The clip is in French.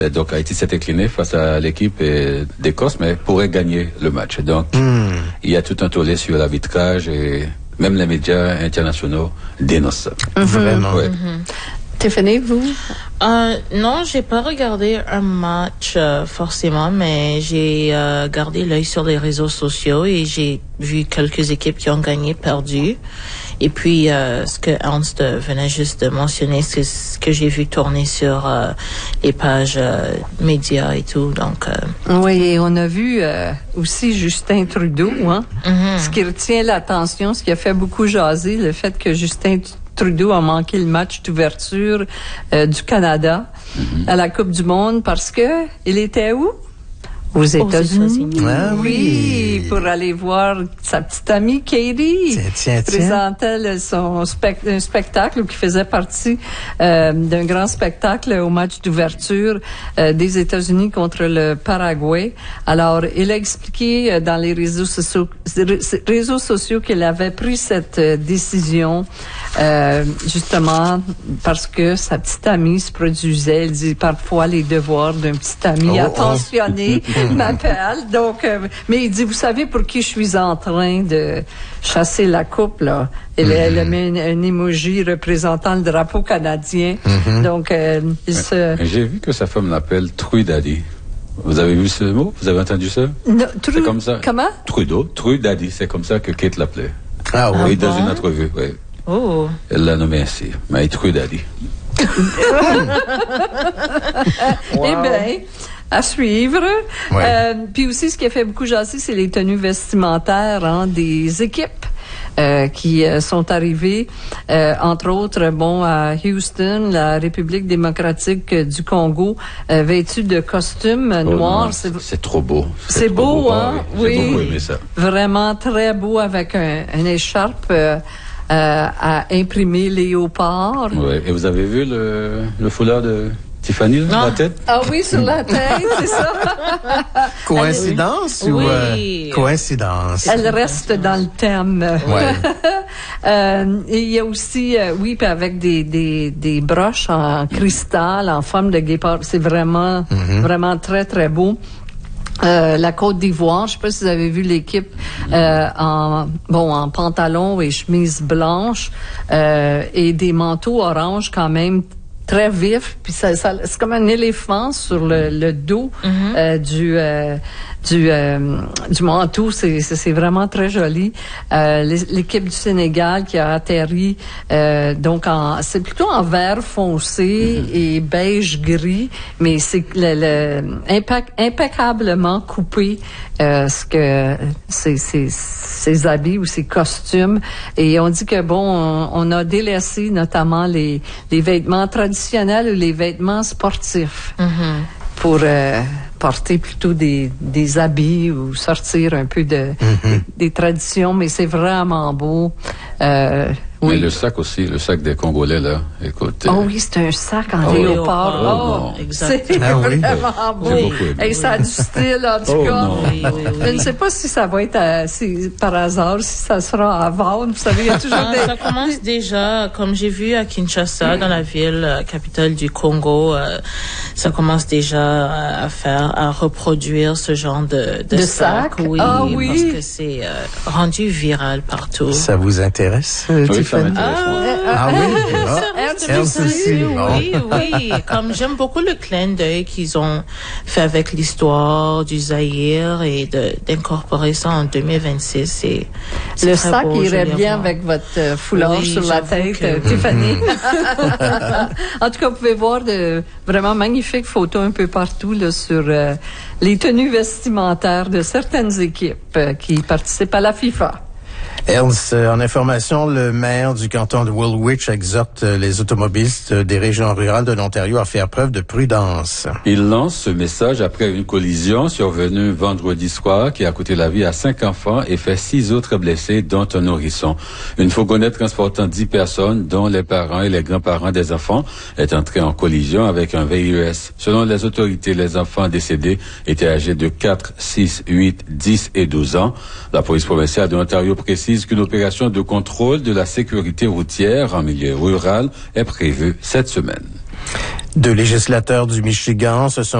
Et donc Haïti s'est incliné face à l'équipe d'Écosse, mais pourrait gagner le match. Donc il y a tout un tollé sur l'arbitrage et même les médias internationaux dénoncent ça. Vraiment. Ouais. Tiffany, vous? Non, j'ai pas regardé un match forcément, mais j'ai gardé l'œil sur les réseaux sociaux et j'ai vu quelques équipes qui ont gagné, perdu. Et puis, ce que Ernst venait juste de mentionner, c'est ce que j'ai vu tourner sur les pages médias et tout. Donc, oui, et on a vu aussi Justin Trudeau, hein? Ce qui retient l'attention, ce qui a fait beaucoup jaser, le fait que Justin Trudeau a manqué le match d'ouverture du Canada à la Coupe du Monde parce que il était où? Aux États-Unis. Ah oui. Pour aller voir sa petite amie Katie. Tiens. Présentait un spectacle qui faisait partie d'un grand spectacle au match d'ouverture des États-Unis contre le Paraguay. Alors, il a expliqué dans les réseaux sociaux qu'il avait pris cette décision justement parce que sa petite amie se produisait. Il dit parfois les devoirs d'un petit ami attentionné m'appelle. Donc, mais il dit, vous savez pour qui je suis en train de chasser la coupe, là? Elle a mis un emoji représentant le drapeau canadien. Donc, J'ai vu que sa femme l'appelle Trudaddy. Vous avez vu ce mot? Vous avez entendu ça? Non, c'est comme ça. Comment? Trudeau, Trudaddy, c'est comme ça que Kate l'appelait. Ah oui. Dans une entrevue, oui. oh. Elle l'a nommé ainsi. Mais Trudaddy. Eh bien, à suivre. Ouais. Puis aussi, ce qui a fait beaucoup jaser, c'est les tenues vestimentaires des équipes qui sont arrivées, entre autres, à Houston, la République démocratique du Congo, vêtue de costumes noirs. Non, c'est trop beau. C'est beau, beau, hein? Oui. J'ai beaucoup aimé ça. Vraiment très beau avec un écharpe à imprimer léopard. Oui. Et vous avez vu le foulard de Tiffany, là, sur la tête? Ah oui, sur la tête, c'est ça. Coïncidence ou coïncidence? Elle reste dans le thème. Ouais. Et il y a aussi, puis avec des broches en cristal, en forme de guépard. C'est vraiment, vraiment très, très beau. La Côte d'Ivoire, je sais pas si vous avez vu l'équipe en pantalon et chemise blanche et des manteaux orange quand même très vifs, puis ça c'est comme un éléphant sur le dos du manteau, c'est vraiment très joli. L'équipe du Sénégal qui a atterri donc c'est plutôt en vert foncé et beige gris, mais c'est impeccablement coupé ce que ces habits ou ces costumes, et on dit que on a délaissé notamment les vêtements traditionnels ou les vêtements sportifs pour porter plutôt des habits ou sortir un peu des traditions, mais c'est vraiment beau. Mais le sac aussi, le sac des Congolais, là, écoute. Oh oui, c'est un sac en léopard. C'est vraiment beau. J'ai beaucoup aimé. Et ça a du style, en tout cas. Oui. Je ne sais pas si ça va être par hasard, si ça sera à vendre. Vous savez, il y a toujours des... Ça commence déjà, comme j'ai vu à Kinshasa, dans la ville capitale du Congo, ça commence déjà à reproduire ce genre de sac. Oui, parce que c'est rendu viral partout. Ça vous intéresse, Tiffany? Ernst aussi. Oui. Comme j'aime beaucoup le clin d'œil qu'ils ont fait avec l'histoire du Zaïre et d'incorporer ça en 2026. C'est le très sac beau, irait bien avec votre foulard sur la tête, Tiffany. En tout cas, vous pouvez voir de vraiment magnifiques photos un peu partout là, sur les tenues vestimentaires de certaines équipes qui participent à la FIFA. Ernst, en information, le maire du canton de Woolwich exhorte les automobilistes des régions rurales de l'Ontario à faire preuve de prudence. Il lance ce message après une collision survenue vendredi soir qui a coûté la vie à 5 enfants et fait 6 autres blessés, dont un nourrisson. Une fourgonnette transportant 10 personnes, dont les parents et les grands-parents des enfants, est entrée en collision avec un VUS. Selon les autorités, les enfants décédés étaient âgés de 4, 6, 8, 10 et 12 ans. La police provinciale de l'Ontario précise qu'une opération de contrôle de la sécurité routière en milieu rural est prévue cette semaine. Deux législateurs du Michigan se sont